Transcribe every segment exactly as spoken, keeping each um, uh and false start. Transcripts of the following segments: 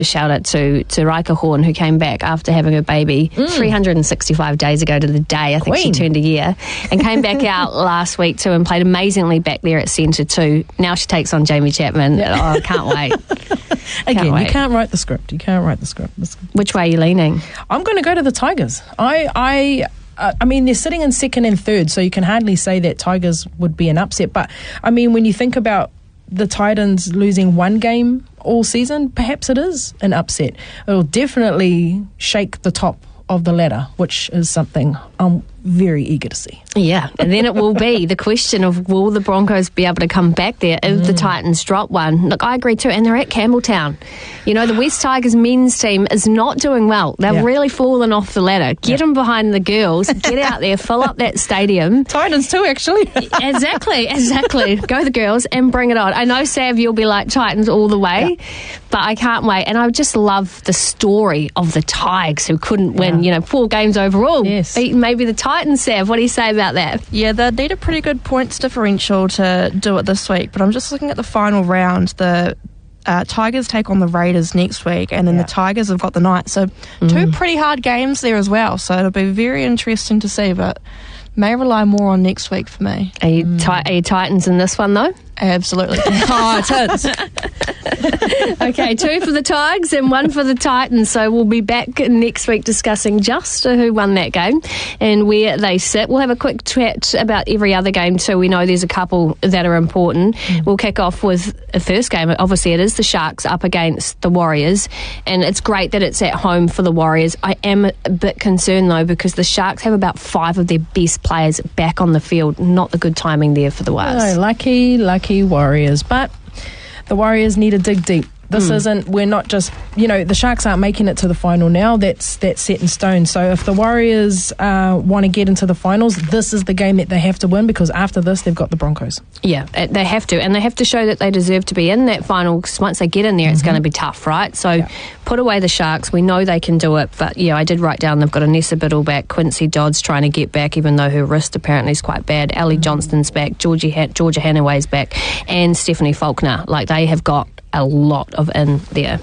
Shout out to, to Rika Horn, who came back after having her baby mm. three hundred sixty-five days ago to the day. I think Queen. She turned a year. And came back out last week too and played amazingly back there at centre too. Now she takes on Jamie Chapman. Yeah. Oh, I can't wait. Again, can't wait. You can't write the script. You can't write the script. Which way are you leaning? I'm going to go to the Tigers. I... I Uh, I mean, they're sitting in second and third, so you can hardly say that Tigers would be an upset. But, I mean, when you think about the Titans losing one game all season, perhaps it is an upset. It'll definitely shake the top of the ladder, which is something I'm very eager to see. Yeah, and then it will be the question of will the Broncos be able to come back there if mm. the Titans drop one. Look, I agree too, and they're at Campbelltown. You know, the West Tigers men's team is not doing well. They've yeah. really fallen off the ladder. Get yeah. them behind the girls, get out there, fill up that stadium. Titans too, actually. exactly, exactly. Go the girls and bring it on. I know, Sav, you'll be like Titans all the way, yeah. but I can't wait. And I just love the story of the Tigers who couldn't win, yeah. you know, four games overall. Yes. Beating maybe the Titans, Sav. What do you say about that? Yeah, they need a pretty good points differential to do it this week, but I'm just looking at the final round. The uh, Tigers take on the Raiders next week, and then yeah. the Tigers have got the Knights. So mm. two pretty hard games there as well, so it'll be very interesting to see, but may rely more on next week for me. Are you, mm. ti- are you Titans in this one, though? Absolutely. Titans. Okay, two for the Tigers and one for the Titans. So we'll be back next week discussing just who won that game and where they sit. We'll have a quick chat about every other game too. We know there's a couple that are important. Mm. We'll kick off with the first game. Obviously, it is the Sharks up against the Warriors, and it's great that it's at home for the Warriors. I am a bit concerned though because the Sharks have about five of their best players back on the field. Not the good timing there for the Warriors. No, lucky, lucky Warriors, but the Warriors need to dig deep. This mm. isn't, we're not just, you know, the Sharks aren't making it to the final now. That's that's set in stone. So if the Warriors uh, want to get into the finals, this is the game that they have to win, because after this, they've got the Broncos. Yeah, they have to. And they have to show that they deserve to be in that final, because once they get in there, mm-hmm. it's going to be tough, right? So yeah. put away the Sharks. We know they can do it. But, yeah, I did write down they've got Anessa Biddle back, Quincy Dodds trying to get back, even though her wrist apparently is quite bad. Ellie mm-hmm. Johnston's back, Georgie ha- Georgia Hanaway's back, and Stephanie Faulkner. Like, they have got a lot of in there.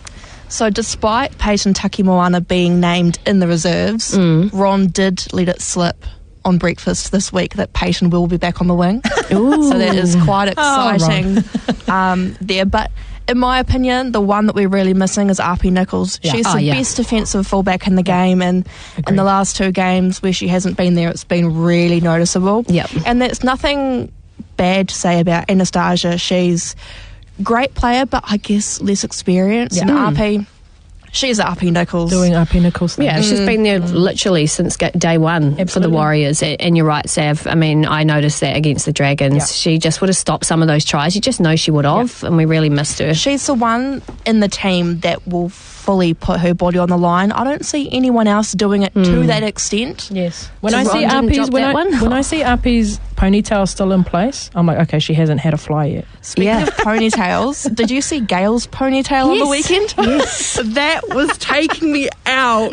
So despite Peyton Takimoana being named in the reserves, mm. Ron did let it slip on breakfast this week that Peyton will be back on the wing. So that is quite exciting oh, um, there. But in my opinion, the one that we're really missing is R P Nichols. Yeah. She's oh, the yeah. best defensive fullback in the game, and Agreed. in the last two games where she hasn't been there, it's been really noticeable. Yep. And that's nothing bad to say about Anastasia. She's great player, but I guess less experienced. Yeah. And mm. R P, she's R P Nichols. Doing R P Nichols things. Yeah, she's mm. been there literally since day one Absolutely. for the Warriors. And you're right, Sav. I mean, I noticed that against the Dragons. Yeah. She just would have stopped some of those tries. You just know she would have, yeah. and we really missed her. She's the one in the team that will fully put her body on the line. I don't see anyone else doing it mm. to that extent. Yes. When I see R P's when I, when I see R P's ponytail still in place, I'm like, okay, she hasn't had a fly yet. Speaking yeah. of ponytails, did you see Gail's ponytail yes. on the weekend? Yes. That was taking me out.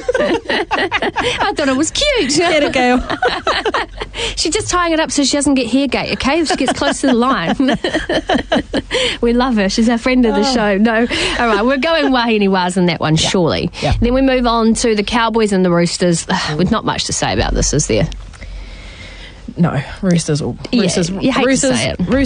I thought it was cute. Get it, Gail. She's just tying it up so she doesn't get hair gate, okay? If she gets close to the line. We love her. She's our friend of the oh. show. No. All right, we're going Wahine Waz in that one, yeah. surely. Yeah. Then we move on to the Cowboys and the Roosters. With not much to say about this, is there? No, Roosters. Roosters. Yeah, you hate Roosters, to say it. Roosters